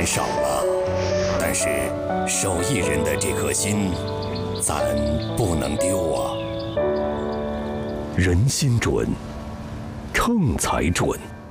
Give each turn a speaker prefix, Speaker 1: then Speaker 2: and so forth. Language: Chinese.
Speaker 1: 钱少了，但是手艺人的这颗心，咱不能丢啊。
Speaker 2: 人心准，秤才准。